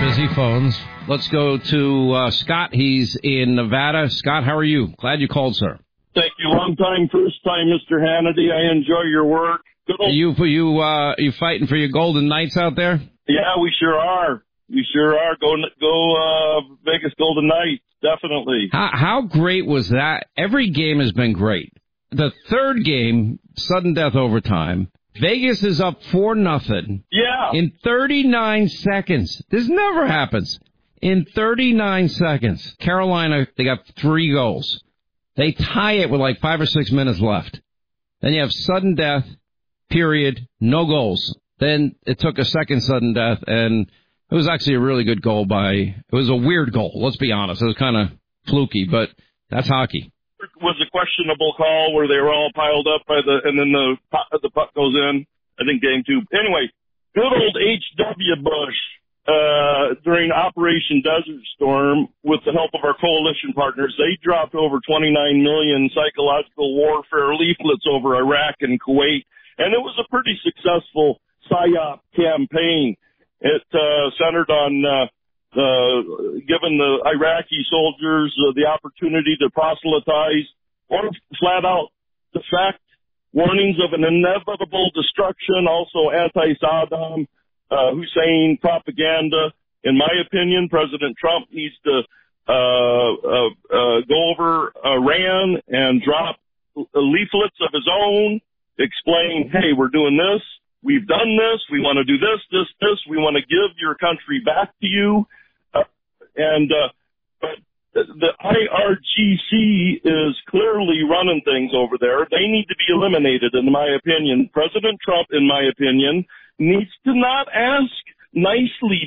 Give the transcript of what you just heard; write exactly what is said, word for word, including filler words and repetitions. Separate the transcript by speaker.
Speaker 1: busy phones. Let's go to uh, Scott. He's in Nevada. Scott, how are you? Glad you called, sir.
Speaker 2: Thank you. Long time, first time, Mister Hannity. I enjoy your work. Good old-
Speaker 1: Are you for you? Uh, you fighting for your Golden Knights out there?
Speaker 2: Yeah, we sure are. We sure are. Go, go, uh, Vegas Golden Knights. Definitely.
Speaker 1: How, how great was that? Every game has been great. The third game, sudden death overtime. Vegas is up four nothing.
Speaker 2: Yeah.
Speaker 1: In thirty-nine seconds. This never happens. In thirty-nine seconds, Carolina, they got three goals. They tie it with like five or six minutes left. Then you have sudden death, period, no goals. Then it took a second sudden death, and it was actually a really good goal by, it was a weird goal, let's be honest. It was kind of fluky, but that's hockey.
Speaker 2: It was a questionable call where they were all piled up by the, and then the, the puck goes in. I think game two. Anyway, good old H W. Bush, uh, during Operation Desert Storm, with the help of our coalition partners, they dropped over twenty-nine million psychological warfare leaflets over Iraq and Kuwait. And it was a pretty successful PSYOP campaign. It uh, centered on uh, uh, giving the Iraqi soldiers uh, the opportunity to proselytize, or flat out the fact, warnings of an inevitable destruction, also anti-Saddam uh, Hussein propaganda. In my opinion, President Trump needs to uh, uh, uh, go over Iran and drop leaflets of his own, explain, hey, we're doing this. We've done this. We want to do this, this, this. We want to give your country back to you. Uh, and uh, but the I R G C is clearly running things over there. They need to be eliminated, in my opinion. President Trump, in my opinion, needs to not ask nicely